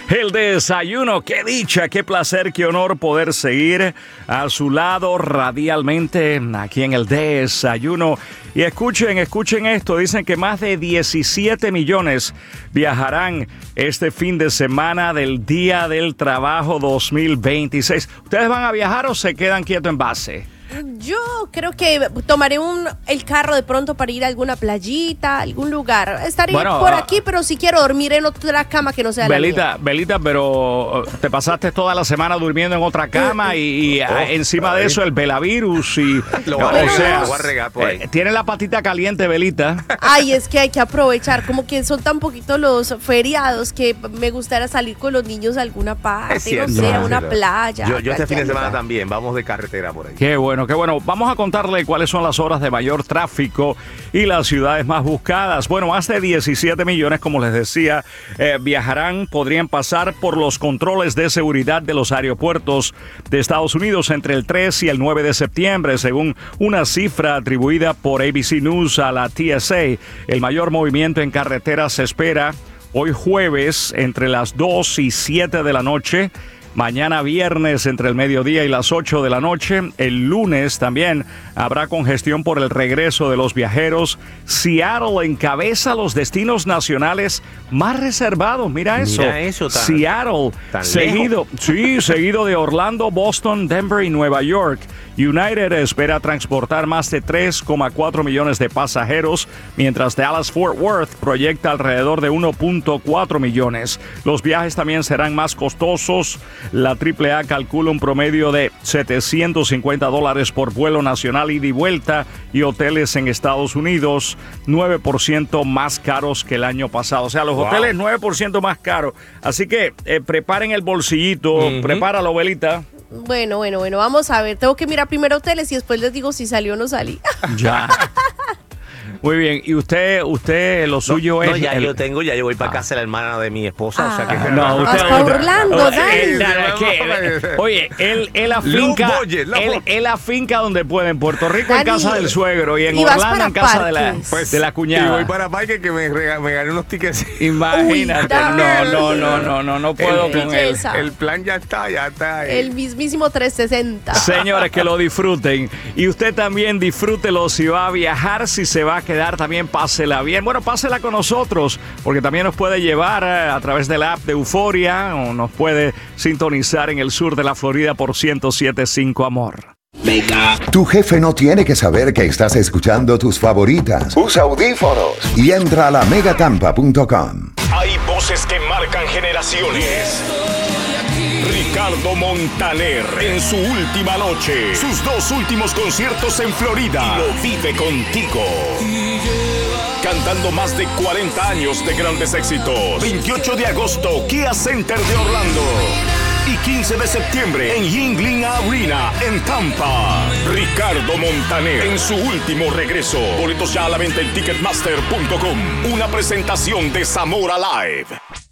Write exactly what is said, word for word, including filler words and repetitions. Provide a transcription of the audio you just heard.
El desayuno, qué dicha, qué placer, qué honor poder seguir a su lado radialmente aquí en el desayuno. Y escuchen, escuchen esto, dicen que más de diecisiete millones viajarán este fin de semana del Día del Trabajo dos mil veintiséis. ¿Ustedes van a viajar o se quedan quietos en base? Yo creo que tomaré un, el carro de pronto para ir a alguna playita, algún lugar. Estaré bueno, por uh, aquí, pero si quiero dormir en otra cama que no sea Belita, la mía. Belita, pero te pasaste toda la semana durmiendo en otra cama y, y oh, encima de eso el velavirus y lo no, voy a regar, o sea, lo voy a regar por ahí. Eh, tiene la patita caliente, Belita. Ay, es que hay que aprovechar, como que son tan poquitos los feriados que me gustaría salir con los niños a alguna parte, cierto, no sé, a no, una no. playa. Yo, yo este fin de lugar. semana también, vamos de carretera por ahí. Qué bueno, qué bueno. Vamos a contarle cuáles son las horas de mayor tráfico y las ciudades más buscadas. Bueno, más de diecisiete millones, como les decía, eh, viajarán, podrían pasar por los controles de seguridad de los aeropuertos de Estados Unidos entre el tres y el nueve de septiembre, según una cifra atribuida por A B C News a la T S A. El mayor movimiento en carreteras se espera hoy jueves entre las dos y siete de la noche. Mañana viernes entre el mediodía y las ocho de la noche. El lunes también habrá congestión por el regreso de los viajeros. Seattle encabeza los destinos nacionales más reservados. Mira eso. Mira eso tan, Seattle, tan seguido, sí, seguido de Orlando, Boston, Denver y Nueva York. United espera transportar más de tres coma cuatro millones de pasajeros, mientras Dallas-Fort Worth proyecta alrededor de uno punto cuatro millones. Los viajes también serán más costosos. La triple A calcula un promedio de setecientos cincuenta dólares por vuelo nacional ida y vuelta, y hoteles en Estados Unidos nueve por ciento más caros que el año pasado. O sea, los wow. hoteles nueve por ciento más caros. Así que eh, preparen el bolsillito, uh-huh. prepáralo, Belita. Bueno, bueno, bueno, vamos a ver. Tengo que mirar primero hoteles y después les digo si salió o no salí. Ya. Muy bien, y usted, usted, lo suyo no, es... No, ya el... yo tengo, ya yo voy para casa de la hermana de mi esposa, ah, o sea que... No, usted... Hasta Orlando, Dani. Dani. Oye, él, él afinca, él, él afinca donde puede, en Puerto Rico, Dani, en casa del suegro, y en y Orlando, en casa de la, pues, de la cuñada. Y voy para Parque que me, rega, me gané unos tickets. Imagínate, Uy, no, no, no, no, no, no puedo el, con él. El plan ya está, ya está. Ahí. El mismísimo trescientos sesenta. Señores, que lo disfruten. Y usted también disfrútelo si va a viajar, si se va a quedar también, pásela bien. Bueno, pásela con nosotros, porque también nos puede llevar a través de la app de Euforia o nos puede sintonizar en el sur de la Florida por ciento siete punto cinco Amor. Mega. Tu jefe no tiene que saber que estás escuchando tus favoritas. Usa audífonos y entra a la mega tampa punto com. Hay voces que marcan generaciones. Ricardo Montaner en su última noche, sus dos últimos conciertos en Florida, y lo vive contigo. Cantando más de cuarenta años de grandes éxitos. veintiocho de agosto, Kia Center de Orlando. Y quince de septiembre en Yuengling Arena en Tampa. Ricardo Montaner en su último regreso. Boletos ya a la venta en ticketmaster punto com. Una presentación de Zamora Live.